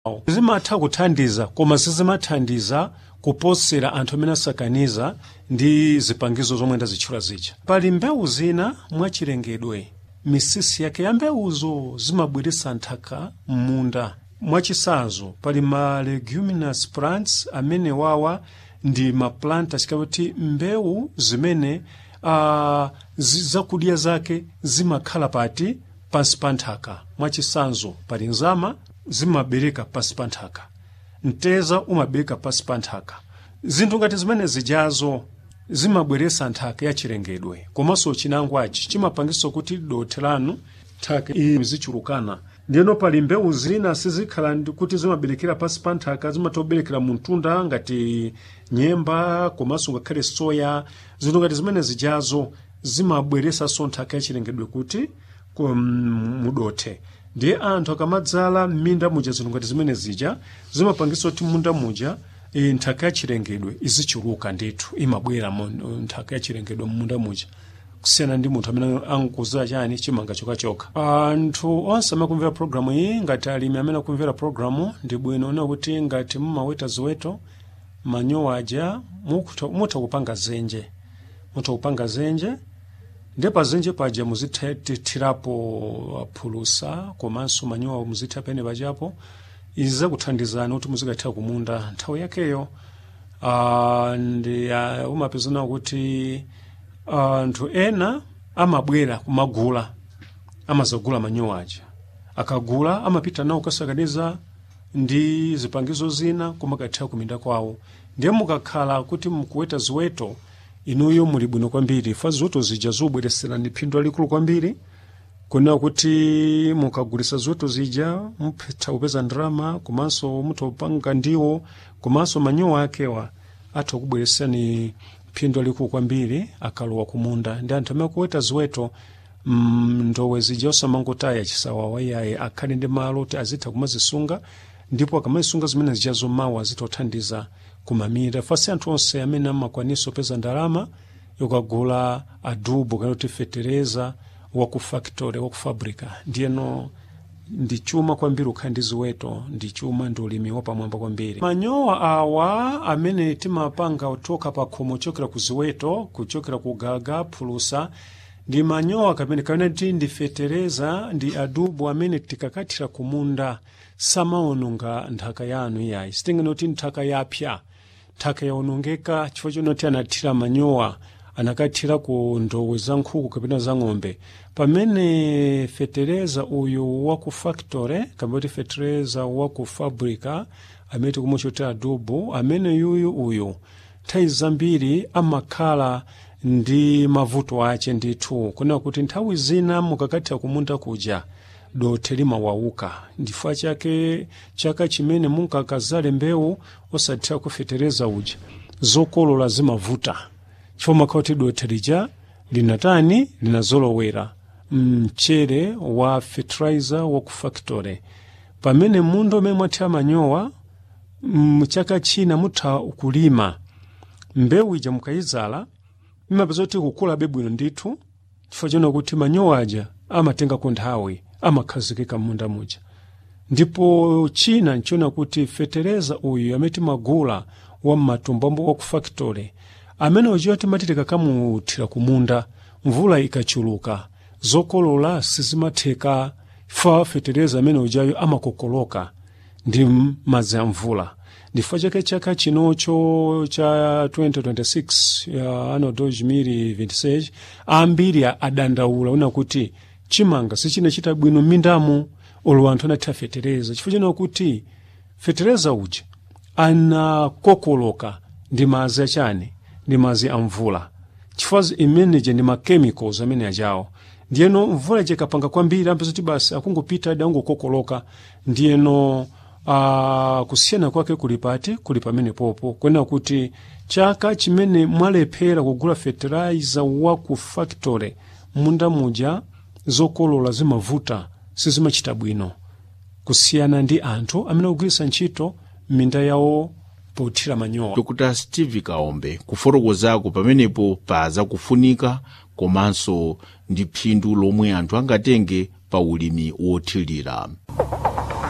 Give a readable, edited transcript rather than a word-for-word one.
zimatha kuthandiza koma sizimathandiza kuposera anthu amene asakaniza ndi zipangizo zomwe ndazitchula zija. Pali mbewu zina mwachilengedwe misisi yake ya mbewuzo zimabweretsa nthaka m'munda. Mwachisanzo pali ma leguminous plants amene wawa ndi ma planta chikati mbewu zimene zakudya zake zimakhala pati pansi pa nthaka. Mwachisanzo pali nzama zimabereka pansi pa nthaka, mteza umabereka pansi pa nthaka. Zinthu ngati zimene zijazo zimabweretsa nthaka ya chilengedwe komanso chinangwachi chimapangitsa kuti dothi lanu nthaka izichulukana. Ndiyeno pali mbewu zina sizikhala kuti zimaberekera pansi pa nthaka, zimatoberekera mu mtunda ngati nyemba komanso ngakhale soya. Zinthu ngati zimene zijazo zimabweretsanso nthaka ya chilengedwe kuti mudothe. Ndiye anthu akamadzala m'minda muja zinthu ngati zimene zija zimapangitsa kuti munda muja nthaka ya chilengedwe izichuluka ndithu, imabwera nthaka ya chilengedwe munda muja, kusiyana ndi munthu amene ankuza chani chimanga chokachokha. Anthu onse amakumvera programu iyi ngati alimi amene akumvera programu ndi bwino ona kuti ngati mumaweta ziweto manyowa aja mutha kupanga zenje. Mutha kupanga zenje ndipo pa zenje paja muzithirapo phulusa komanso manyowa muzithira pene pajapo. Izi zakuthandizana kuti muzikathira kumunda nthawi yakeyo. Ndi umapezana kuti anthu ena amabwera kumagula, amazagula manyowa aja, akagula amapita nawo kasakaniza ndi zipangizo zina kumakathira kuminda kwawo. Ndiye mukakhala kuti mukuweta ziweto inuyo muli bwino kwambiri, fa ziweto zija zobwereserani phindu lalikulu kwambiri. Kuna kuti mukagulisa ziweto zija mupita kupeza ndalama komanso mutopanga ndiwo komanso manyowa akewa atha kubweresani phindu lalikulu kwambiri akalowa kumunda. Ndi anthu amene kuweta ziweto ndowe zija osamangotaya chisawawa iyaye akhale ndi malo kuti azitha kumazisunga, ndipo akamazisunga zimene zijazo mawu azitothandiza kumamira. Fasi anthu onse amene amakwanisa kupeza ndalama yokagula adubo kana kuti fetereza waku factory waku fabrika, ndiyeno ndi chuma kwambiri ukhala ndi ziweto, ndi chuma ndi ulimi wapamwamba kwambiri. Manyowa awa amene timapanga kutoka pa khomo kuchokera ku ziweto kuchokera ku gaga phulusa ndi manyowa kapena ndi fetereza ndi adubo amene tikakathira kumunda samaononga nthaka yanu iyayi. Sitingene kuti nthaka yapya, nthaka yaonongeka chifukwa choti anathira manyowa anakathira ku ndowe za nkhuku kapena za ng'ombe. Pamene fetereza uyu waku factory kapena fetereza waku fabrika amene tikumuchotera adubo amene uyu nthawi zambiri amakhala ndi mavuto ache ndithu. Kuna kuti nthawi zina mukakathira kumunda kuja dothi limawauka, ndifukwa chake chaka chimene munkakazale mbewu osathira kufetereza uja zokolola zimavuta chifukwa makhala kuti dothi lija linazolowera mchere wa fertilizer wa ku factory. Pamene munda umene mwathira manyowa mchaka china mutha kulima mbewu ija mukayizala imapeza kuti kukula bwino ndithu chifukwa chona kuti manyowa aja amatenga nthawi amakhazikika munda muja. Ndipo china nchiona kuti fetereza uyu amene timagula wa matumbo wa ku factory amene ujiwa timatika kamuthira kumunda mvula ikachuluka zokolola sizimatheka fa fetereza amene ujayo amakokoloka ndi madzi a mvula. Ndifukwa chake chaka chinocho cha 2026 ano 2026 ambiri adandaula una kuti chimanga sichinachita bwino mindamu olo anthu anathira fetereza chifukwa chino kuti fetereza uja anakokoloka ndi madzi achani ndi madzi a mvula chifukwa imeneje ndi ma chemicals amene ajawo. Ndiyeno mvula ikapanga kwambiri ampezo kuti basi akungopita adangokokoloka. Ndiyeno kusiyana kwake kuli pamene popo kwena kuti chaka chimene mwalephera kugula fertilizer wa ku factory munda muja zokolola zimavuta sizimachita bwino kusiyana ndi anthu amene akugwiritsa ntchito minda yawo pothira manyowa. Dr. Steve Kaombe kufotokozako pamenepo paza kufunika komanso ndi phindu lomwe anthu angatenge pa ulimi wothirira.